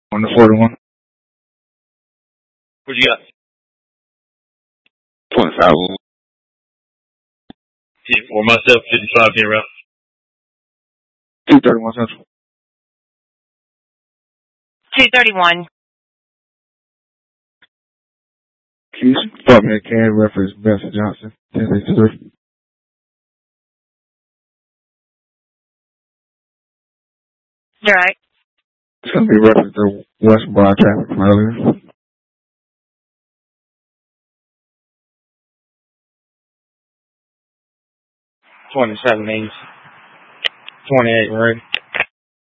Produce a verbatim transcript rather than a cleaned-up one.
On the forty-one. What you got? twenty-five. For myself, fifty-five here around. two thirty-one Central. two thirty-one. Houston, Department of Care, reference Bethel Johnson, ten sixty-three. Direct. It's going to be reference to westbound traffic from earlier. twenty-seven East. twenty-eight, right?